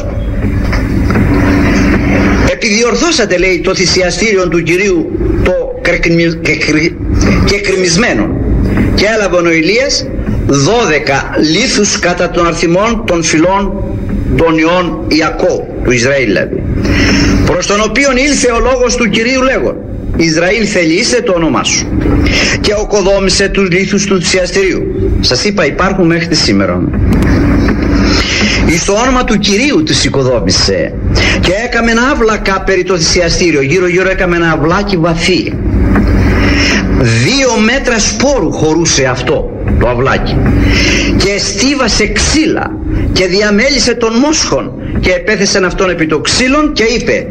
[SPEAKER 1] Επιδιορθώσατε, λέει, το θυσιαστήριο του Κυρίου το κεκρημισμένο, και έλαβε ο Ηλίας δώδεκα λίθους κατά των αριθμών των φυλών των ιών Ιακώβ, του Ισραήλ δηλαδή, προς τον οποίον ήλθε ο λόγος του Κυρίου λέγον: Ισραήλ θελήσε το όνομά σου, και οκοδόμησε τους λίθους του θυσιαστηρίου. Σας είπα, υπάρχουν μέχρι τη σήμερα. Εις το όνομα του Κυρίου τους οικοδόμησε, και έκαμε ένα αυλακά περί το θυσιαστήριο, γύρω γύρω έκαμε ένα αυλάκι βαθύ, δύο μέτρα σπόρου χωρούσε αυτό το αυλάκι, και στίβασε ξύλα και διαμέλισε τον μόσχον και επέθεσεν αυτόν επί το ξύλον και είπε: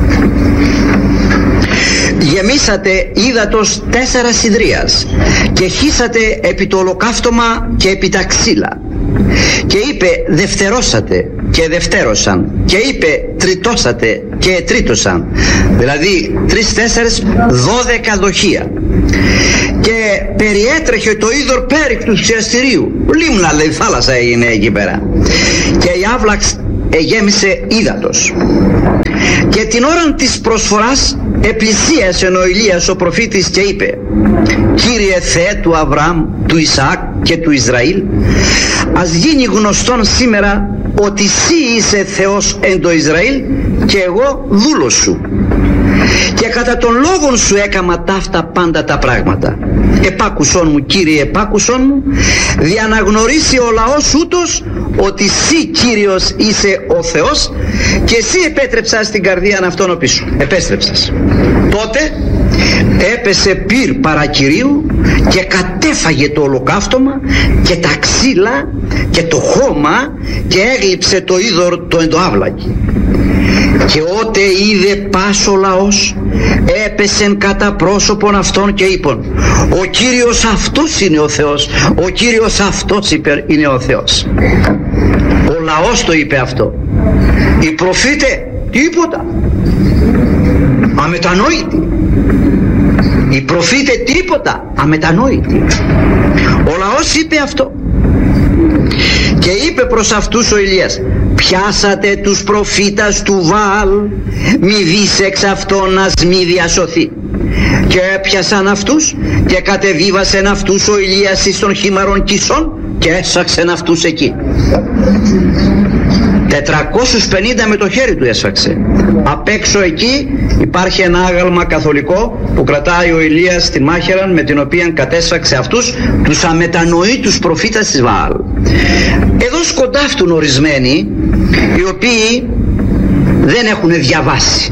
[SPEAKER 1] γεμίσατε ύδατος τέσσερα σιδρίας και χύσατε επί το ολοκαύτωμα και επί τα ξύλα, και είπε δευτερώσατε και δευτέρωσαν, και είπε τριτώσατε και τρίτωσαν, δηλαδή τρεις, τέσσερις, δώδεκα δοχεία. Και περιέτρεχε το είδωρ πέρικ του θυσιαστηρίου. Λίμνα, λέει, θάλασσα έγινε εκεί πέρα. Και η άβλαξ εγέμισε ύδατος. Και την ώρα της προσφοράς επλησίασε ο Ηλίας ο προφήτης και είπε: Κύριε Θεέ του Αβραάμ, του Ισαάκ και του Ισραήλ, ας γίνει γνωστόν σήμερα ότι Συ είσαι Θεός εν το Ισραήλ και εγώ δούλος σου, και κατά τον λόγον σου έκαμα ταύτα πάντα τα πράγματα. Επάκουσον μου, Κύριε, επάκουσον μου, δια να γνωρίσει ο λαός ούτως ότι Συ, Κύριος, είσαι ο Θεός, και Συ επέτρεψας την καρδία αυτόν ο πίσω. Επέστρεψας. Τότε έπεσε πυρ παρακυρίου και κατέφαγε το ολοκαύτωμα και τα ξύλα και το χώμα, και έγλειψε το είδωρ το εντοάβλακι. Και ότε είδε πας ο λαός, έπεσεν κατά πρόσωπον αυτών και είπον: ο Κύριος αυτός είναι ο Θεός, ο Κύριος αυτός είναι ο Θεός. Ο λαός το είπε αυτό. Οι προφήτε τίποτα, αμετανόητοι. Οι προφήτε τίποτα, αμετανόητοι. Ο λαός είπε αυτό. Και είπε προς αυτούς ο Ηλίας: πιάσατε τους προφήτας του Βαάλ, μη δεις εξ αυτών ας μη διασωθεί. Και έπιασαν αυτούς και κατεβίβασεν αυτούς ο Ηλίας εις των χήμαρων Κισών και έσφαξεν αυτούς εκεί. τετρακόσιους πενήντα με το χέρι του έσφαξε. Απ' έξω εκεί υπάρχει ένα άγαλμα καθολικό που κρατάει ο Ηλίας στην μάχαιρα, με την οποία κατέσφαξε αυτούς τους αμετανοήτους προφήτας της Βαάλ. Εδώ σκοντάφτουν ορισμένοι οι οποίοι δεν έχουν διαβάσει.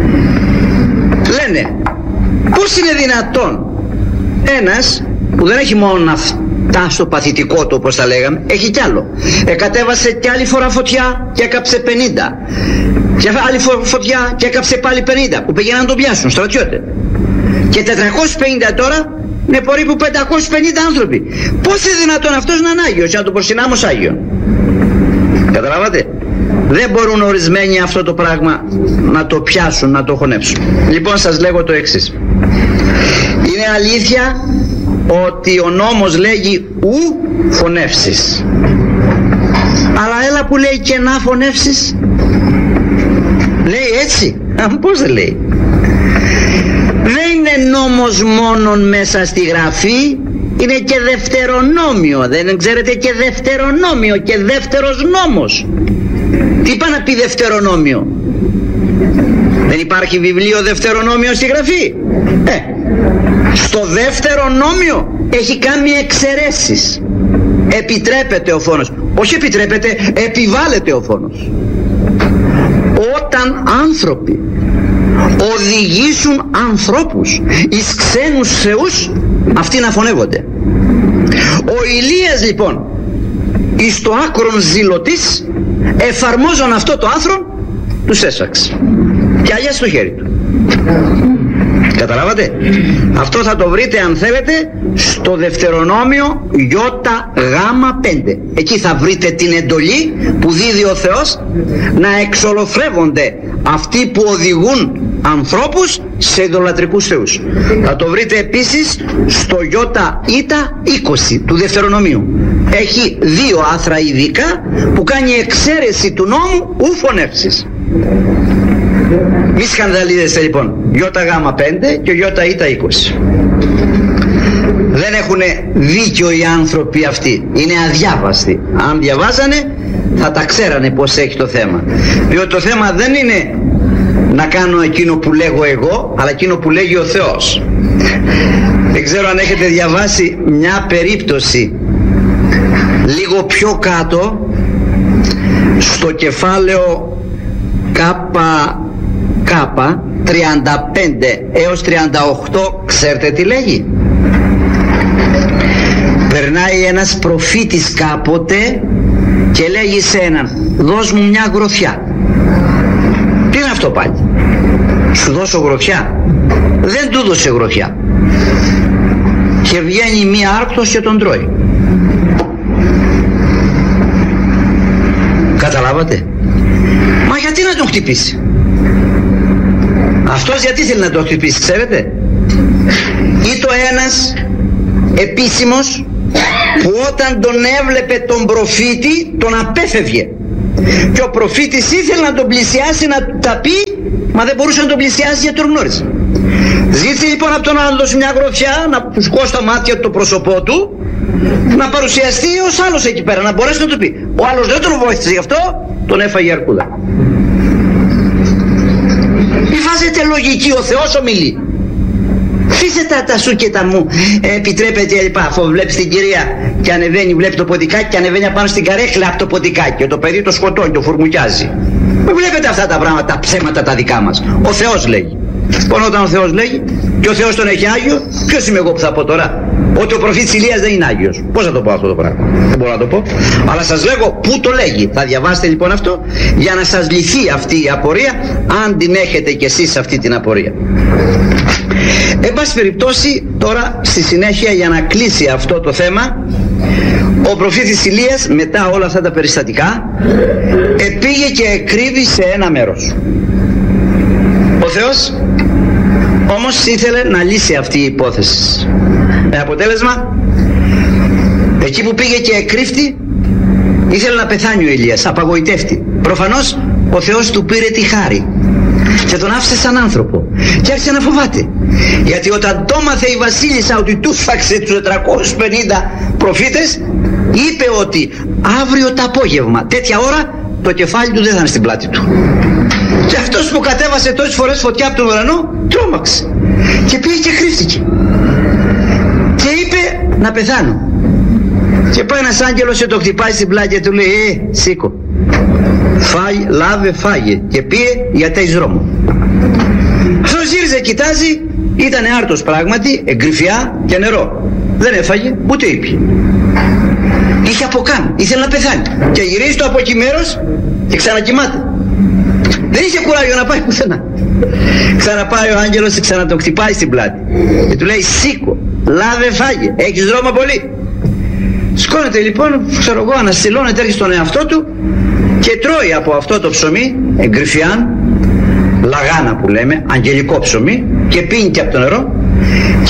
[SPEAKER 1] Λένε: πώς είναι δυνατόν ένας που δεν έχει μόνο αυτά στο παθητικό του, όπως τα λέγαμε, έχει κι άλλο. Εκατέβασε κι άλλη φορά φωτιά και έκαψε πενήντα, και άλλη φωτιά και έκαψε πάλι πενήντα, που πήγαιναν να τον πιάσουν στρατιώτε. Και τετρακόσιους πενήντα τώρα είναι περίπου πεντακόσιους πενήντα άνθρωποι. Πώς είναι δυνατόν αυτός να είναι Άγιος και να τον προσυνάμω ως Άγιο? Καταλάβατε? Δεν μπορούν ορισμένοι αυτό το πράγμα να το πιάσουν, να το χωνέψουν. Λοιπόν, σας λέγω το εξής. Είναι αλήθεια ότι ο νόμος λέγει ου φωνεύσεις, αλλά έλα που λέει και να φωνεύσεις. Λέει έτσι? Α, πώς δεν λέει? Δεν είναι νόμος μόνον μέσα στη Γραφή, είναι και δευτερονόμιο. Δεν ξέρετε, και δευτερονόμιο και δεύτερος νόμος. Τι είπα να πει δευτερονόμιο? Δεν υπάρχει βιβλίο δευτερονόμιο στη Γραφή? Ε, στο δεύτερο νόμιο έχει κάνει εξαιρέσεις. Επιτρέπεται ο φόνος. Όχι επιτρέπεται, επιβάλλεται ο φόνος. Όταν άνθρωποι οδηγήσουν ανθρώπους εις ξένους θεούς, αυτοί να φωνεύονται. Ο Ηλίας λοιπόν εις το άκρον ζηλωτής, εφαρμόζον αυτό το άθρο, τους έσφαξε και αλλιώς στο χέρι του. Καταλάβατε? Αυτό θα το βρείτε, αν θέλετε, στο Δευτερονόμιο Ι Γ πέντε. Εκεί θα βρείτε την εντολή που δίδει ο Θεός να εξολοθρεύονται αυτοί που οδηγούν ανθρώπους σε ειδωλατρικούς θεούς. Θα το βρείτε επίσης στο Ι είκοσι του Δευτερονομίου. Έχει δύο άθρα ειδικά που κάνει εξαίρεση του νόμου ου φωνεύσεις. Μη σκανδαλίζεστε λοιπόν. Ι Γ πέντε και Ι είκοσι. Δεν έχουν δίκιο οι άνθρωποι αυτοί. Είναι αδιάβαστοι. Αν διαβάζανε θα τα ξέρανε πως έχει το θέμα. Διότι το θέμα δεν είναι να κάνω εκείνο που λέγω εγώ, αλλά εκείνο που λέγει ο Θεός. Δεν ξέρω αν έχετε διαβάσει μια περίπτωση λίγο πιο κάτω, στο κεφάλαιο Κάπα Κάπα τριάντα πέντε έως τριάντα οκτώ. Ξέρετε τι λέγει? Περνάει ένας προφήτης κάποτε και λέγει σε έναν: δώσ' μου μια γροθιά. Τι είναι αυτό πάλι? Σου δώσω γροθιά? Δεν του δώσε γροθιά. Και βγαίνει μία άρκτος και τον τρώει. καταλάβατε? Μα γιατί να τον χτυπήσει? Αυτός γιατί θέλει να τον χτυπήσει, ξέρετε? Ή το ένας επίσημος που όταν τον έβλεπε τον προφήτη τον απέφευγε, και ο προφήτης ήθελε να τον πλησιάσει, να τα πει, μα δεν μπορούσε να τον πλησιάσει γιατί τον γνώριζε. Ζήτησε λοιπόν από τον άλλο να δώσει μια γροθιά, να του σκώσει τα μάτια του, το πρόσωπό του, να παρουσιαστεί ως άλλος εκεί πέρα, να μπορέσει να του πει. Ο άλλος δεν τον βοήθησε γι' αυτό, τον έφαγε η αρκούδα. Μη βάζετε λογική, ο Θεός ομιλεί. Αφήστε τα, τα σου και τα μου, ε, επιτρέπετε λοιπά. Αφού βλέπεις την κυρία και ανεβαίνει, βλέπει το ποτικάκι και ανεβαίνει απάνω στην καρέκλα από το ποτικάκι και το παιδί το σκοτώνει, το φουρμουκιάζει. Μην βλέπετε αυτά τα πράγματα, τα ψέματα τα δικά μας. Ο Θεός λέγει. Λοιπόν, όταν ο Θεός λέγει και ο Θεός τον έχει Άγιο, ποιος είμαι εγώ που θα πω τώρα? Ότι ο προφήτης Ηλίας δεν είναι Άγιος. Πώς θα το πω αυτό το πράγμα? Δεν μπορώ να το πω. Αλλά σας λέγω πού το λέγει. Θα διαβάσετε λοιπόν αυτό για να σας λυθεί αυτή η απορία, αν την έχετε κι εσείς αυτή την απορία. Εν πάση περιπτώσει, τώρα στη συνέχεια, για να κλείσει αυτό το θέμα, ο προφήτης Ηλίας μετά όλα αυτά τα περιστατικά επήγε και εκρύβει σε ένα μέρος. Ο Θεός όμως ήθελε να λύσει αυτή η υπόθεση. Με αποτέλεσμα, εκεί που πήγε και εκρύφτη, ήθελε να πεθάνει ο Ηλίας, απαγοητεύτη. Προφανώς ο Θεός του πήρε τη χάρη και τον άφησε σαν άνθρωπο και άρχισε να φοβάται, γιατί όταν το μάθε η βασίλισσα ότι του σφάξε τους τετρακόσιους πενήντα προφήτες, είπε ότι αύριο το απόγευμα τέτοια ώρα το κεφάλι του δεν θα είναι στην πλάτη του. Και αυτός που κατέβασε τόσες φορές φωτιά από τον ουρανό τρόμαξε και πήγε και κρύφτηκε και είπε να πεθάνω. Και πάει ένας άγγελος και το χτυπάει στην πλάτη και του λέει «Ε, σήκω, φάγε, λάβε, φάγε», και πήγε γιατί έχεις δρόμο. Αυτός γύριζε, κοιτάζει, ήταν άρτος πράγματι, εγκρυφιά και νερό. Δεν έφαγε, ούτε ήπιε. Είχε από καν, ήθελε να πεθάνει. Και γυρίζει το από εκεί μέρος και ξανακοιμάται. Δεν είχε κουράγιο να πάει πουθενά. Ξαναπάει ο άγγελος και ξανά τον χτυπάει στην πλάτη και του λέει «Σήκω, λάβε, φάγε, έχεις δρόμο πολύ». Σκόνεται λοιπόν, ξέρω εγώ, αναστηλώνεται, έρχεται στον εαυτό του και τρώει από αυτό το ψωμί, εγκρυφιάν, λαγάνα που λέμε, αγγελικό ψωμί, και πίνει και από το νερό, και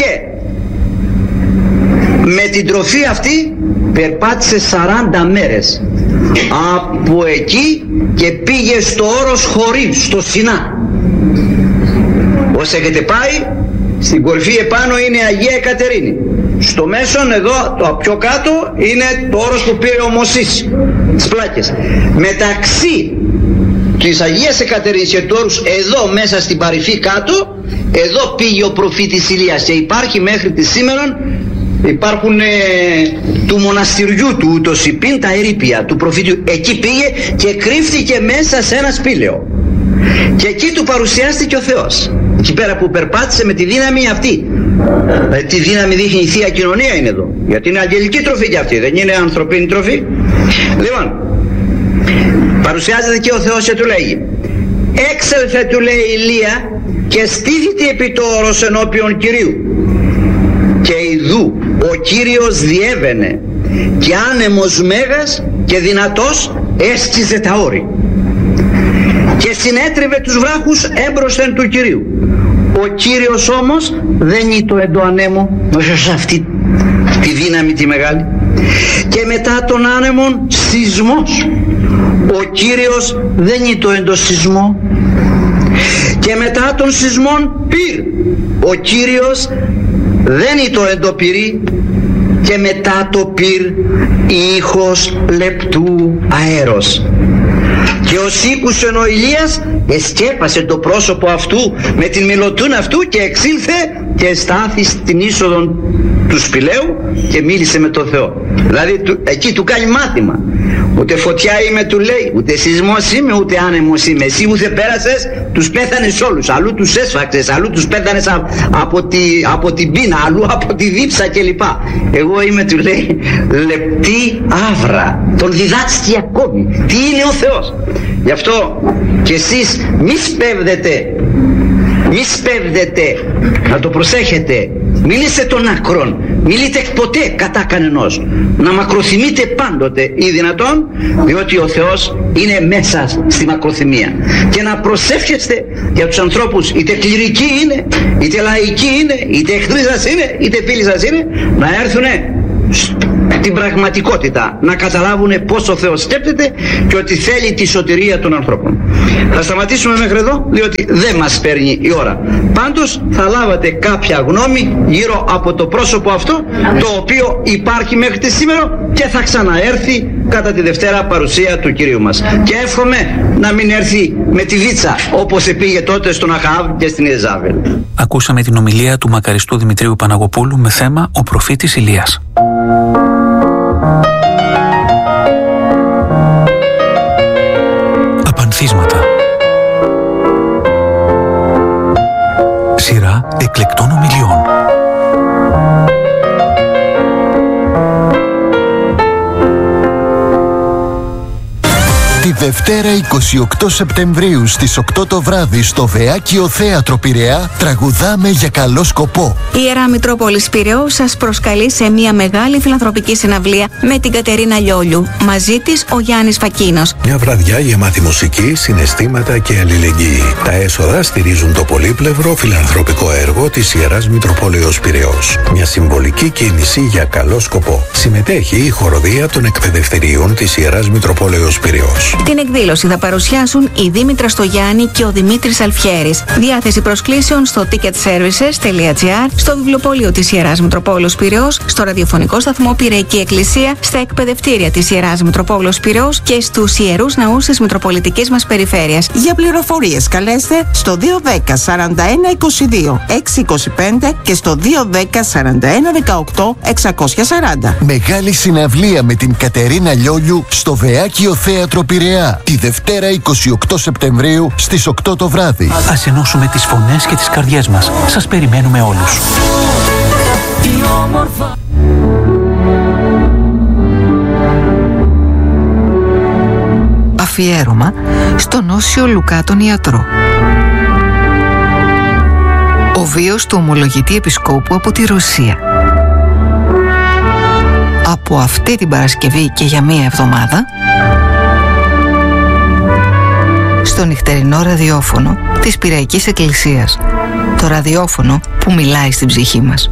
[SPEAKER 1] με την τροφή αυτή περπάτησε σαράντα μέρες από εκεί και πήγε στο όρος Χορήβ, στο Σινά. Όσοι έχετε πάει, στην κορυφή επάνω είναι η Αγία Εκατερίνη. Στο μέσον εδώ, το πιο κάτω, είναι το όρος που πήρε ο Μωσής, τις πλάκες. Μεταξύ της Αγίας Εκατερίνης και του όρους εδώ μέσα στην παρυφή κάτω, εδώ πήγε ο προφήτης Ηλίας και υπάρχει μέχρι τη σήμερα. Υπάρχουν ε, του μοναστηριού του ούτως υπήν τα ερείπια του προφήτου. Εκεί πήγε και κρύφτηκε μέσα σε ένα σπήλαιο και εκεί του παρουσιάστηκε ο Θεός, εκεί πέρα που περπάτησε με τη δύναμη αυτή. Ε, τη δύναμη δείχνει η Θεία Κοινωνία, είναι εδώ, γιατί είναι αγγελική τροφή και αυτή, δεν είναι ανθρωπίνη τροφή. Λοιπόν, παρουσιάζεται και ο Θεός και του λέει «Έξελθε», του λέει, Ηλία, και στήθητη επί το όρος ενώπιον Κυρίου, και ιδού ο Κύριος διέβαινε και άνεμος μέγας και δυνατός έσκιζε τα όρη και συνέτριβε τους βράχους έμπροσθεν του Κυρίου. Ο Κύριος όμως δεν ήτο εν το ανέμο μέσα σε αυτή τη δύναμη τη μεγάλη, και μετά τον άνεμον σεισμός. Ο Κύριος δεν ήτο εν το σεισμό, και μετά τον σεισμόν πυρ. Ο Κύριος δεν ήτο εν το πυρί, και μετά το πυρ ήχος λεπτού αέρος. Και ως ήκουσεν ο Ηλίας εσκέπασε το πρόσωπο αυτού με την μιλωτούν αυτού και εξήλθε και στάθη στην είσοδο του σπηλαίου και μίλησε με τον Θεό. Δηλαδή του, εκεί του κάνει μάθημα. Ούτε φωτιά είμαι, του λέει, ούτε σεισμός είμαι, ούτε άνεμος είμαι. Εσύ ούτε πέρασες, τους πέθανες όλους. Αλλού τους έσφαξες, αλλού τους πέθανες α, από, τη, από την πείνα, αλλού από τη δίψα κλπ. Εγώ είμαι, του λέει, λεπτή άβρα. Τον διδάσκει ακόμη. Τι είναι ο Θεός. Γι' αυτό και εσείς μη σπέβδετε Μη σπέβδετε, να το προσέχετε, μην είστε των άκρων, μιλείτε ποτέ κατά κανενός, να μακροθυμείτε πάντοτε ή δυνατόν, διότι ο Θεός είναι μέσα στη μακροθυμία, και να προσεύχεστε για τους ανθρώπους, είτε κληρικοί είναι, είτε λαϊκοί είναι, είτε εχθροί σας είναι, είτε φίλοι σας είναι, να έρθουνε την πραγματικότητα, να καταλάβουν πως ο Θεός σκέπτεται και ότι θέλει τη σωτηρία των ανθρώπων. Θα σταματήσουμε μέχρι εδώ, διότι δεν μας παίρνει η ώρα. Πάντως θα λάβατε κάποια γνώμη γύρω από το πρόσωπο αυτό, το οποίο υπάρχει μέχρι τη σήμερα και θα ξαναέρθει κατά τη Δευτέρα παρουσία του Κυρίου μας. Και εύχομαι να μην έρθει με τη βίτσα όπως επήγε τότε στον Αχαάβ και στην Ιεζάβελ.
[SPEAKER 2] Ακούσαμε την ομιλία του μακαριστού Δημητρίου Παναγοπούλου με θέμα «Ο προφήτης Ηλίας». Απανθίσματα. Σειρά εκλεκτών ομιλιών.
[SPEAKER 3] Τη Δευτέρα εικοστή ογδόη Σεπτεμβρίου στις οκτώ το βράδυ στο Βεάκιο Θέατρο Πειραιά τραγουδάμε για καλό σκοπό.
[SPEAKER 4] Η Ιερά Μητρόπολης Πειραιώς σας προσκαλεί σε μια μεγάλη φιλανθρωπική συναυλία με την Κατερίνα Λιόλιου. Μαζί της ο Γιάννης Φακίνος.
[SPEAKER 5] Μια βραδιά γεμάτη μουσική, συναισθήματα και αλληλεγγύη. Τα έσοδα στηρίζουν το πολύπλευρο φιλανθρωπικό έργο της Ιεράς Μητροπόλεως Πειραιώς. Μια συμβολική κίνηση για καλό σκοπό. Συμμετέχει η χοροδία των εκπαιδευτηρίων της Ιεράς Μητροπόλεως Πειραιώς.
[SPEAKER 4] Την εκδήλωση θα παρουσιάσουν η Δήμητρα Στογιάννη και ο Δημήτρης Αλφιέρης. Διάθεση προσκλήσεων στο ticketservices τελεία gr, στο βιβλιοπωλείο της Ιεράς Μητροπόλεως Πειραιώς, στο ραδιοφωνικό σταθμό Πειραϊκή Εκκλησία, στα εκπαιδευτήρια της Ιεράς Μητροπόλεως Πειραιώς και στους ιερούς ναούς της Μητροπολιτικής μας περιφέρειας.
[SPEAKER 6] Για πληροφορίες καλέστε στο δύο ένα μηδέν σαράντα ένα είκοσι δύο εξακόσια είκοσι πέντε και στο δύο ένα μηδέν σαράντα ένα δεκαοκτώ εξακόσια σαράντα.
[SPEAKER 3] Μεγάλη συναυλία με την Κατερίνα Λιόλιου στο Βεάκιο Θέατρο Πειραιά τη Δευτέρα εικοστή ογδόη Σεπτεμβρίου στις οκτώ το βράδυ.
[SPEAKER 2] Ας ενώσουμε τις φωνές και τις καρδιές μας. Σας περιμένουμε όλους.
[SPEAKER 7] Αφιέρωμα στον Όσιο Λουκά τον ιατρό. Ο βίος του ομολογητή επισκόπου από τη Ρωσία. Από αυτή την Παρασκευή και για μία εβδομάδα στο νυχτερινό ραδιόφωνο της Πειραϊκής Εκκλησίας. Το ραδιόφωνο που μιλάει στην ψυχή μας.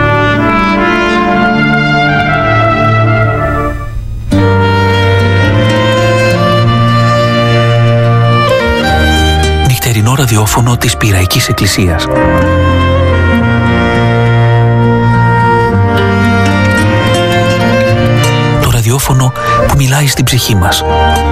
[SPEAKER 2] Νυχτερινό ραδιόφωνο της Πειραϊκής Εκκλησίας. Το ραδιόφωνο που μιλάει στην ψυχή μας.